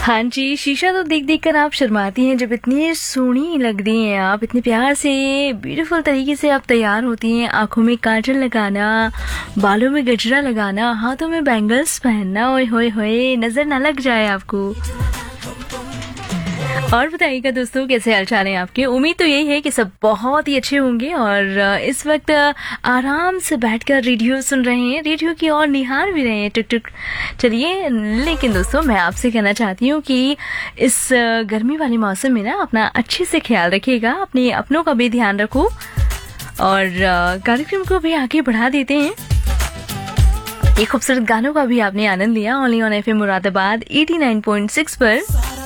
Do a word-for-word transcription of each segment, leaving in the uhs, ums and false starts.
हाँ जी, शीशा तो देख देख कर आप शर्माती हैं। जब इतनी सोहनी लगती हैं आप, इतने प्यार से ब्यूटीफुल तरीके से आप तैयार होती हैं। आंखों में काजल लगाना, बालों में गजरा लगाना, हाथों में बैंगल्स पहनना, ओए होए होए, नजर ना लग जाए आपको। और बताइएगा दोस्तों, कैसे हालचाल हैं आपके। उम्मीद तो यही है कि सब बहुत ही अच्छे होंगे और इस वक्त आराम से बैठकर रेडियो सुन रहे हैं, रेडियो की ओर निहार भी रहे हैं टुक टुक। चलिए, लेकिन दोस्तों मैं आपसे कहना चाहती हूँ कि इस गर्मी वाले मौसम में ना अपना अच्छे से ख्याल रखिएगा, अपने अपनों का भी ध्यान रखो और कार्यक्रम को भी आगे बढ़ा देते हैं। ये खूबसूरत गानों का भी आपने आनंद लिया only on FM Moradabad eighty nine point six पर।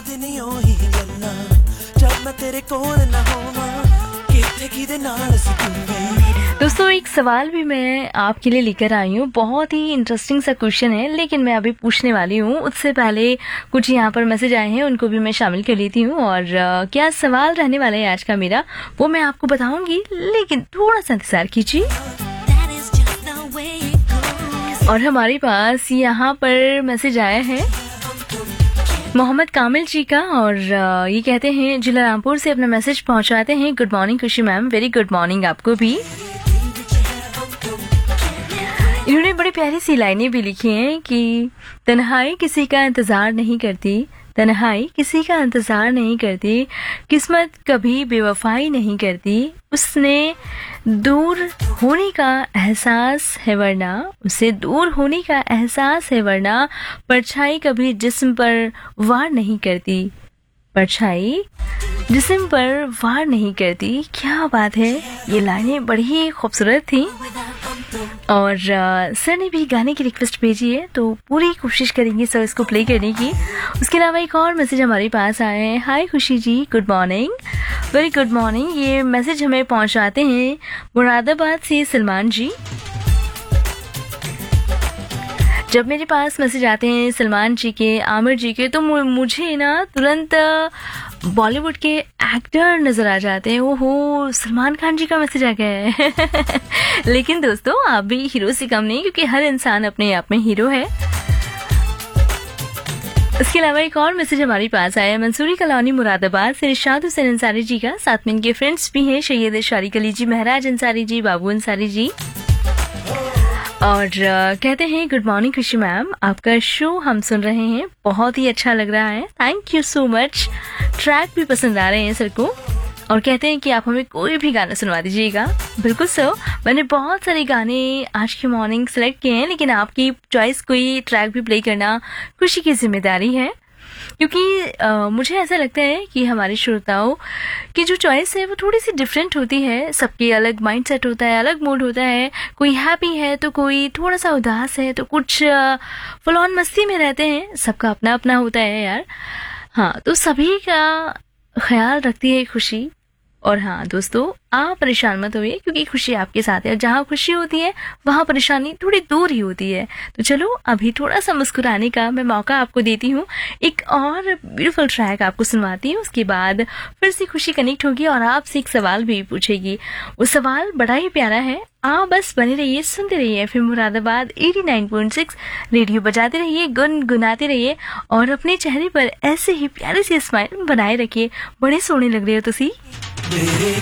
दोस्तों एक सवाल भी मैं आपके लिए लेकर आई हूँ, बहुत ही इंटरेस्टिंग सा क्वेश्चन है, लेकिन मैं अभी पूछने वाली हूँ उससे पहले कुछ यहाँ पर मैसेज आए हैं, उनको भी मैं शामिल कर लेती हूँ। और uh, क्या सवाल रहने वाला है आज का मेरा, वो मैं आपको बताऊंगी, लेकिन थोड़ा सा इंतजार कीजिए। और हमारे पास यहाँ पर मैसेज आया है मोहम्मद कामिल जी का, और ये कहते हैं जिला रामपुर से अपना मैसेज पहुंचाते हैं। गुड मॉर्निंग खुशी मैम, वेरी गुड मॉर्निंग आपको भी। इन्होंने बड़ी प्यारी सी लाइनें भी लिखी हैं कि तन्हाई किसी का इंतजार नहीं करती, तन्हाई किसी का इंतजार नहीं करती, किस्मत कभी बेवफाई नहीं करती, उसने दूर होने का एहसास है वरना, उसे दूर होने का एहसास है वरना, परछाई कभी जिस्म पर वार नहीं करती, परछाई जिस्म पर वार नहीं करती। क्या बात है, ये लाइनें बड़ी ही खूबसूरत थी। और uh, सर ने भी गाने की रिक्वेस्ट भेजी है, तो पूरी कोशिश करेंगे सर इसको प्ले करने की। उसके अलावा एक और मैसेज हमारे पास आए हैं। हाय खुशी जी, good morning, very good morning. ये मैसेज हमें पहुंचाते हैं मुरादाबाद से सलमान जी। जब मेरे पास मैसेज आते हैं सलमान जी के, आमिर जी के, तो मुझे ना तुरंत बॉलीवुड के एक्टर नजर आ जाते हैं। ओहो, सलमान खान जी का मैसेज आ गया है। लेकिन दोस्तों आप भी हीरो से कम नहीं, क्योंकि हर इंसान अपने आप में हीरो है। इसके अलावा एक और मैसेज हमारे पास आया मंसूरी कॉलोनी मुरादाबाद से इरशाद हुसैन अंसारी जी का, साथ में इनके फ्रेंड्स भी हैं सैयद शारिक अली जी, महराज अंसारी जी, बाबू अंसारी जी। और uh, कहते हैं गुड मॉर्निंग खुशी मैम, आपका शो हम सुन रहे हैं, बहुत ही अच्छा लग रहा है, thank you so much. Track भी पसंद आ रहे हैं सर को, और कहते हैं कि आप हमें कोई भी गाना सुनवा दीजिएगा। बिल्कुल सर, मैंने बहुत सारे गाने आज की मॉर्निंग सेलेक्ट किए हैं, लेकिन आपकी चॉइस कोई ट्रैक भी प्ले करना खुशी की जिम्मेदारी है, क्योंकि आ, मुझे ऐसा लगता है कि हमारे श्रोताओं की जो चॉइस है वो थोड़ी सी डिफरेंट होती है। सबके अलग माइंडसेट होता है, अलग मूड होता है, कोई हैप्पी है तो कोई थोड़ा सा उदास है, तो कुछ फुल ऑन मस्ती में रहते हैं, सबका अपना अपना होता है यार। हाँ, तो सभी का ख्याल रखती है खुशी। और हाँ दोस्तों, आप परेशान मत होइए, क्योंकि खुशी आपके साथ है, और जहाँ खुशी होती है वहाँ परेशानी थोड़ी दूर ही होती है। तो चलो अभी थोड़ा सा मुस्कुराने का मैं मौका आपको देती हूँ, एक और ब्यूटीफुल ट्रैक आपको सुनवाती हूँ, उसके बाद फिर से खुशी कनेक्ट होगी और आपसे एक सवाल भी पूछेगी। वो सवाल बड़ा ही प्यारा है, आप बस बने रहिए, सुनते रहिए FM Moradabad eighty nine point six, radio बजाते रहिए, गुनगुनाते रहिए, और अपने चेहरे पर ऐसे ही प्यारी सी स्माइल बनाए रखिए। बड़े सोने लग रहे हो तुसी।